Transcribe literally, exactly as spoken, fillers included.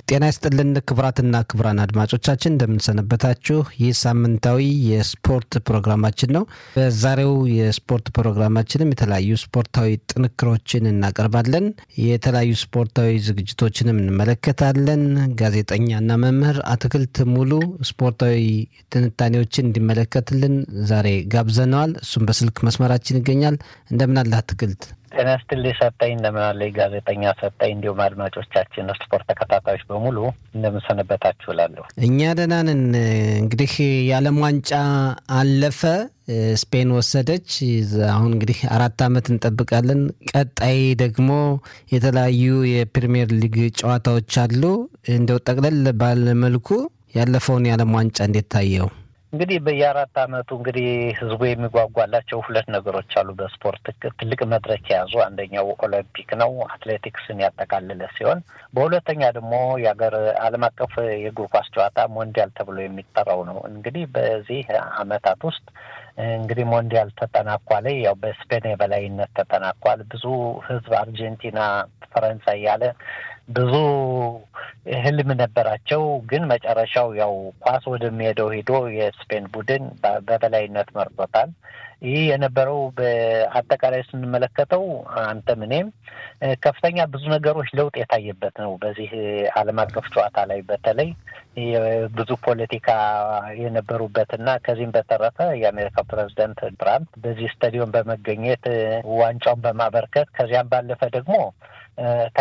ጤና ይስጥልን ክቡራትና ክቡራን አድማጮቻችን እንደምንሰነበታችሁ። ይህ ሳምንታዊ የስፖርት ፕሮግራማችን ነው። በዛሬው የስፖርት ፕሮግራማችንም የተለያዩ ስፖርታዊ ጥንክሮችን እናቀርባለን። የተለያዩ ስፖርታዊ ዝግጅቶችንም እንመለከታለን። ጋዜጠኛና መምህር አትክልት ሙሉ ስፖርታዊ ትንታኔዎችን እንዲመለከትልን ዛሬ ጋብዘነዋል። እሱም በስልክ መስመራችን ይገኛል። እንደምን አለ አትክልት? ጤና ይስጥልኝ ሰጠኝ። እንደምን አለ ጋዜጠኛ ሰጠኝ። እንዲሁም አድማጮቻችን ስፖርት ተከታታዮች በሙሉ እንደምን ሰነበታችሁ እላለሁ። እኛ ደህና ነን። እንግዲህ የዓለም ዋንጫ አለፈ፣ ስፔን ወሰደች። አሁን እንግዲህ አራት አመት እንጠብቃለን። ቀጣይ ደግሞ የተለያዩ የፕሪሚየር ሊግ ጨዋታዎች አሉ። እንደው ጠቅለል ባለ መልኩ ያለፈውን የዓለም ዋንጫ እንዴት ታየው? እንግዲህ በየአራት አመቱ እንግዲህ ህዝቡ የሚጓጓላቸው ሁለት ነገሮች አሉ በስፖርት ትልቅ መድረክ የያዙ። አንደኛው ኦሎምፒክ ነው፣ አትሌቲክስን ያጠቃልለ ሲሆን፣ በሁለተኛ ደግሞ የሀገር ዓለም አቀፍ የእግር ኳስ ጨዋታ ሞንዲያል ተብሎ የሚጠራው ነው። እንግዲህ በዚህ አመታት ውስጥ እንግዲህ ሞንዲያል ተጠናቋል። ያው በስፔን የበላይነት ተጠናቋል። ብዙ ህዝብ አርጀንቲና፣ ፈረንሳይ ያለ ብዙ ህልም ነበራቸው። ግን መጨረሻው ያው ኳስ ወደሚሄደው ሄዶ የስፔን ቡድን በበላይነት መርጦታል። ይህ የነበረው በአጠቃላይ ስንመለከተው አንተም እኔም ከፍተኛ ብዙ ነገሮች ለውጥ የታየበት ነው። በዚህ ዓለም አቀፍ ጨዋታ ላይ በተለይ ብዙ ፖለቲካ የነበሩበትና ከዚህም በተረፈ የአሜሪካ ፕሬዝዳንት ትራምፕ በዚህ ስታዲየም በመገኘት ዋንጫውን በማበርከት ከዚያም ባለፈ ደግሞ